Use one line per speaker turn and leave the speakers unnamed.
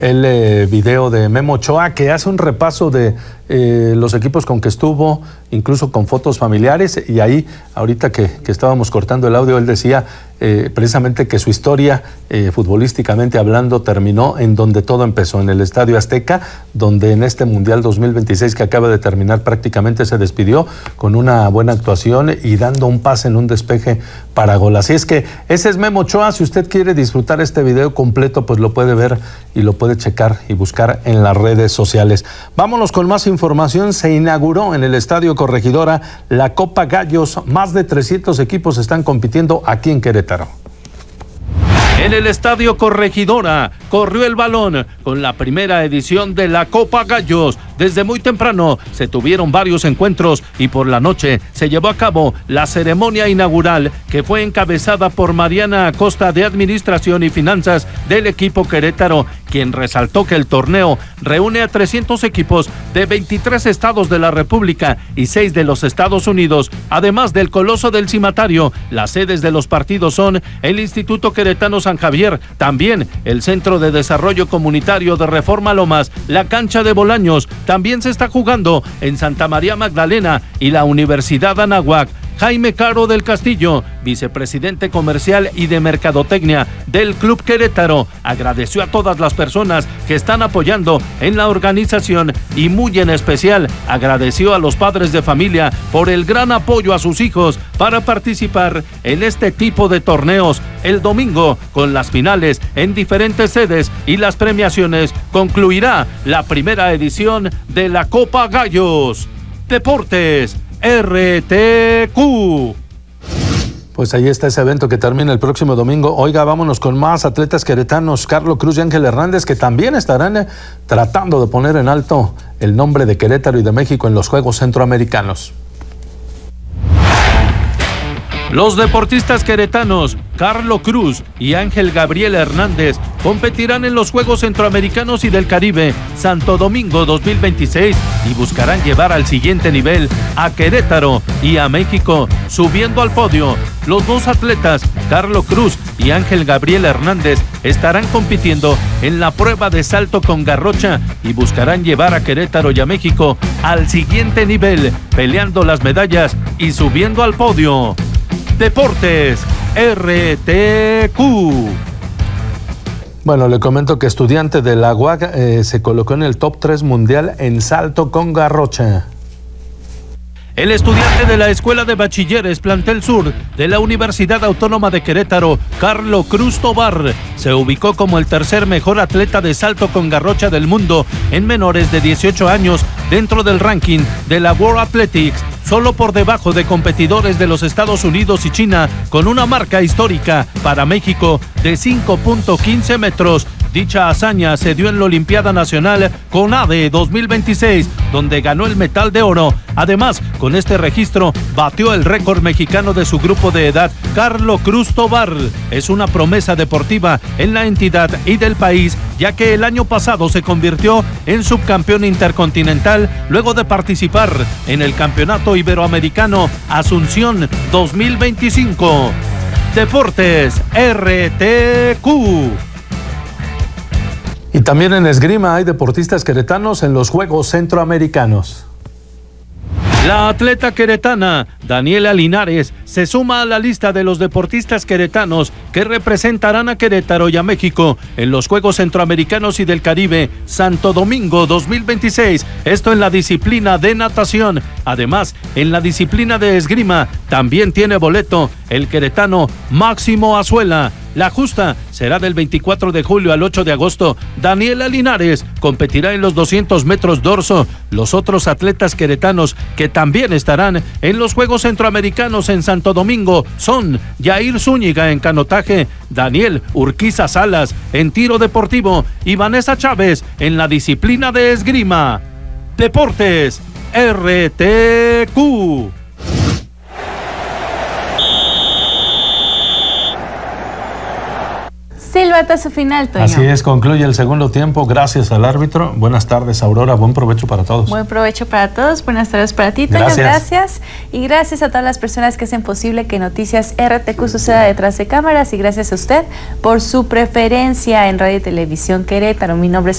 El video de Memo Ochoa, que hace un repaso de los equipos con que estuvo, incluso con fotos familiares, y ahí, ahorita que estábamos cortando el audio, él decía precisamente que su historia, futbolísticamente hablando, terminó en donde todo empezó, en el Estadio Azteca, donde en este Mundial 2026 que acaba de terminar prácticamente se despidió con una buena actuación y dando un pase en un despeje para gol. Así es que ese es Memo Ochoa. Si usted quiere disfrutar este video completo, pues lo puede ver y lo puede checar y buscar en las redes sociales. Vámonos con más información. Se inauguró en el Estadio Corregidora la Copa Gallos. Más de 300 equipos están compitiendo aquí en Querétaro.
En el Estadio Corregidora corrió el balón con la primera edición de la Copa Gallos. Desde muy temprano se tuvieron varios encuentros y por la noche se llevó a cabo la ceremonia inaugural, que fue encabezada por Mariana Acosta, de Administración y Finanzas del equipo Querétaro, quien resaltó que el torneo reúne a 300 equipos de 23 estados de la República y 6 de los Estados Unidos. Además del Coloso del Cimatario, las sedes de los partidos son el Instituto Queretano San Javier, también el Centro de Desarrollo Comunitario de Reforma Lomas, la Cancha de Bolaños. También se está jugando en Santa María Magdalena y la Universidad Anáhuac. Jaime Caro del Castillo, vicepresidente comercial y de mercadotecnia del Club Querétaro, agradeció a todas las personas que están apoyando en la organización y muy en especial agradeció a los padres de familia por el gran apoyo a sus hijos para participar en este tipo de torneos. El domingo, con las finales en diferentes sedes y las premiaciones, concluirá la primera edición de la Copa Gallos. Deportes RTQ.
Pues ahí está ese evento que termina el próximo domingo. Oiga, vámonos con más atletas queretanos. Carlos Cruz y Ángel Hernández, que también estarán tratando de poner en alto el nombre de Querétaro y de México en los Juegos Centroamericanos.
Los deportistas queretanos Carlos Cruz y Ángel Gabriel Hernández competirán en los Juegos Centroamericanos y del Caribe Santo Domingo 2026 y buscarán llevar al siguiente nivel a Querétaro y a México, subiendo al podio. Los dos atletas, Carlos Cruz y Ángel Gabriel Hernández, estarán compitiendo en la prueba de salto con garrocha y buscarán llevar a Querétaro y a México al siguiente nivel, peleando las medallas y subiendo al podio. Deportes RTQ.
Bueno, le comento que estudiante de la UAC se colocó en el top 3 mundial en salto con garrocha.
El estudiante de la Escuela de Bachilleres Plantel Sur de la Universidad Autónoma de Querétaro, Carlos Cruz Tobar, se ubicó como el tercer mejor atleta de salto con garrocha del mundo en menores de 18 años dentro del ranking de la World Athletics, solo por debajo de competidores de los Estados Unidos y China, con una marca histórica para México de 5.15 metros. Dicha hazaña se dio en la Olimpiada Nacional CONADE 2026, donde ganó el medal de oro. Además, con este registro, batió el récord mexicano de su grupo de edad. Carlos Cruz Tobar es una promesa deportiva en la entidad y del país, ya que el año pasado se convirtió en subcampeón intercontinental luego de participar en el Campeonato Iberoamericano Asunción 2025. Deportes RTQ.
Y también en esgrima hay deportistas queretanos en los Juegos Centroamericanos.
La atleta queretana Daniela Linares se suma a la lista de los deportistas queretanos que representarán a Querétaro y a México en los Juegos Centroamericanos y del Caribe Santo Domingo 2026, esto en la disciplina de natación. Además, en la disciplina de esgrima también tiene boleto el queretano Máximo Azuela. La justa será del 24 de julio al 8 de agosto. Daniela Linares competirá en los 200 metros dorso. Los otros atletas queretanos que también estarán en los Juegos Centroamericanos en Santo Domingo son Yair Zúñiga en canotaje, Daniel Urquiza Salas en tiro deportivo y Vanessa Chávez en la disciplina de esgrima. Deportes RTQ.
Silbatazo final, Toño.
Así es, concluye el segundo tiempo. Gracias al árbitro. Buenas tardes, Aurora. Buen provecho para todos.
Buen provecho para todos. Buenas tardes para ti, Toño. Gracias. Y gracias a todas las personas que hacen posible que Noticias RTQ suceda detrás de cámaras. Y gracias a usted por su preferencia en Radio y Televisión Querétaro. Mi nombre es